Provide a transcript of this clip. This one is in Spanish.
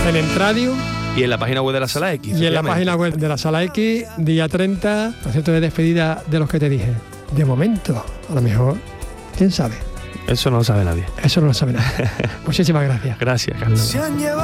en Entradio. Y en la página web de la Sala X. Y en la página web de la Sala X, día 30, concierto de despedida de los que te dije. De momento, a lo mejor, quién sabe. Eso no lo sabe nadie. Eso no lo sabe nadie. Muchísimas gracias. Gracias, Carlos.